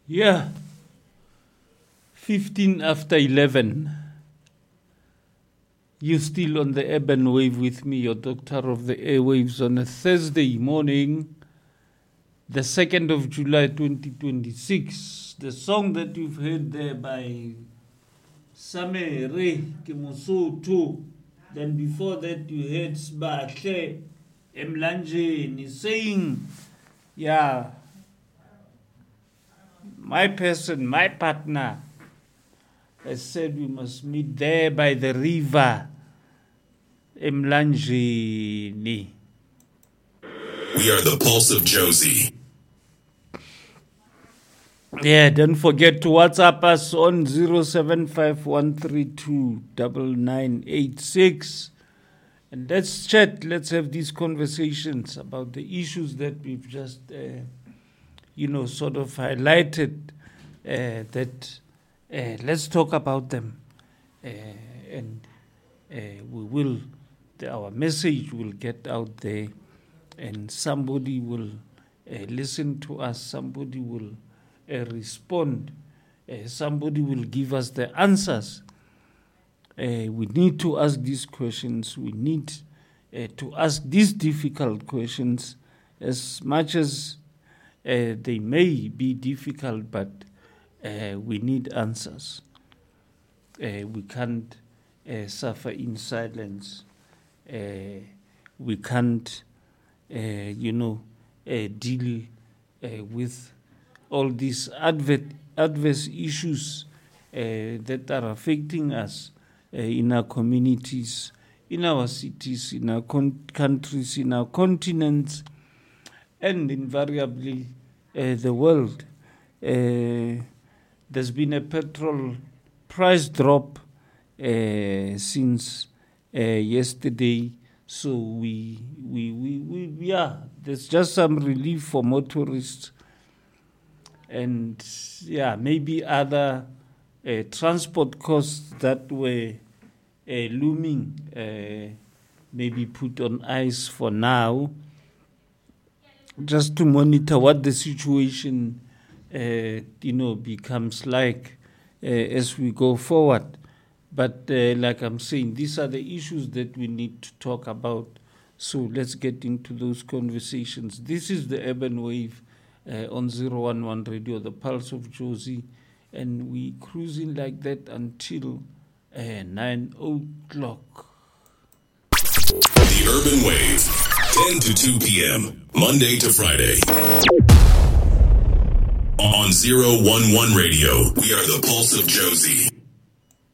Yeah, 15 after 11. You're still on the urban wave with me, your doctor of the airwaves, on a Thursday morning, the 2nd of July 2026. The song that you've heard there by Samere Kemosoto. Then before that you heard Sbahle Emlanjeni saying, yeah, my person, my partner, has said we must meet there by the river, Emlanjeni. We are the Pulse of Jozi. Yeah, don't forget to WhatsApp us on 0751329986. And let's chat, let's have these conversations about the issues that we've just, sort of highlighted, let's talk about them. And our message will get out there, and somebody will listen to us, somebody will respond, somebody will give us the answers. We need to ask these questions. We need to ask these difficult questions, as much as they may be difficult, but we need answers. We can't suffer in silence. We can't, deal with all these adverse issues that are affecting us in our communities, in our cities, in our countries, in our continents, and invariably the world. There's been a petrol price drop since yesterday, so there's just some relief for motorists, and maybe other transport costs that were looming maybe put on ice for now, just to monitor what the situation becomes like as we go forward. But like I'm saying, these are the issues that we need to talk about. So let's get into those conversations. This is the Urban Wave on 011 Radio, the Pulse of Jozi, and we cruising like that until 9 o'clock. The Urban Wave, 10 to 2 p.m., Monday to Friday. On 011 Radio, we are the Pulse of Jozi.